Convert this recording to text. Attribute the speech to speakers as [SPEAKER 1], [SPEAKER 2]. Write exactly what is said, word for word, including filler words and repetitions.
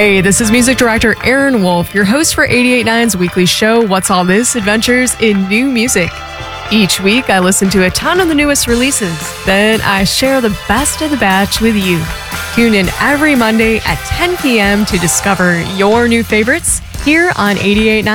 [SPEAKER 1] Hey, this is music director Aaron Wolf, your host for eighty-eight point nine's weekly show, What's All This? Adventures in New Music. Each week, I listen to a ton of the newest releases. Then I share the best of the batch with you. Tune in every Monday at ten p.m. to discover your new favorites here on eighty-eight point nine.